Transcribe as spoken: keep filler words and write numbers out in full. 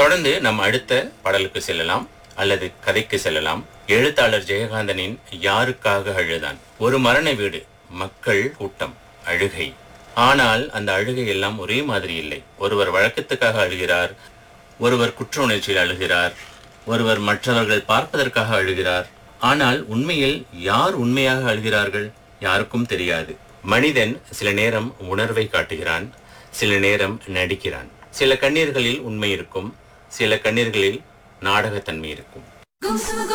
தொடர்ந்து நம் அடுத்த பாடலுக்கு செல்லலாம் அல்லது கதைக்கு செல்லலாம். எழுத்தாளர் ஜெயகாந்தனின் யாருக்காக அழுதான். ஒரு மரண வீடு, மக்கள் கூட்டம், அழுகை. ஆனால் அந்த அழுகை எல்லாம் ஒரே மாதிரி இல்லை. ஒருவர் வழக்கத்துக்காக அழுகிறார், ஒருவர் குற்ற உணர்ச்சியில் அழுகிறார், ஒருவர் மற்றவர்கள் பார்ப்பதற்காக அழுகிறார். ஆனால் உண்மையில் யார் உண்மையாக அழுகிறார்கள் யாருக்கும் தெரியாது. மனிதன் சில நேரம் உணர்வை காட்டுகிறான், சில நேரம் நடிக்கிறான். சில கண்ணீர்களில் உண்மை இருக்கும், சில கண்ணீர்களில் நாடகத்தன்மை இருக்கும்.